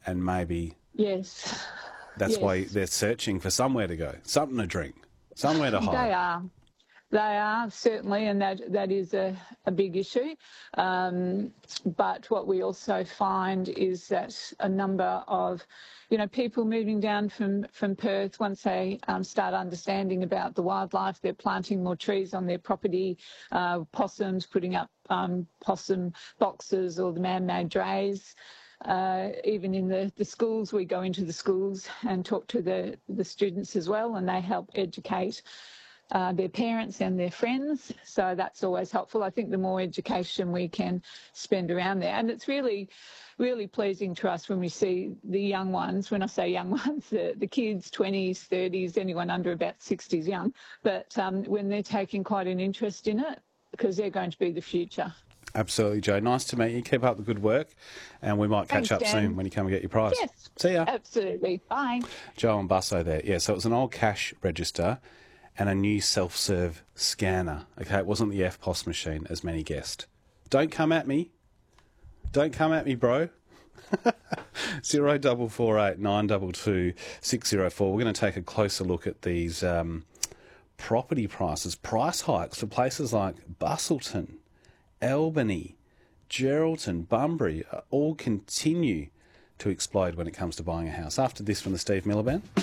and maybe Yes. that's Yes. why they're searching for somewhere to go, something to drink, somewhere to hide. They are certainly, and that is a big issue. But what we also find is that a number of, people moving down from Perth, once they start understanding about the wildlife, they're planting more trees on their property, possums, putting up possum boxes or the man-made drays. Even in the schools, we go into the schools and talk to the students as well, and they help educate their parents and their friends. So that's always helpful. I think the more education we can spend around there, and it's really, really pleasing to us when we see the young ones. When I say young ones, the kids, 20s, 30s, anyone under about 60s young, but when they're taking quite an interest in it, because they're going to be the future. Absolutely, Jo. Nice to meet you. Keep up the good work, and we might catch up soon when you come and get your prize. Yes. See ya. Absolutely. Bye. Jo and Busso there. Yeah, so it was an old cash register and a new self-serve scanner. Okay, it wasn't the FPOS machine, as many guessed. Don't come at me. Don't come at me, bro. 0448 922 604. We're going to take a closer look at these property prices, price hikes for places like Busselton, Albany, Geraldton, Bunbury, all continue to explode when it comes to buying a house. After this from the Steve Miller Band.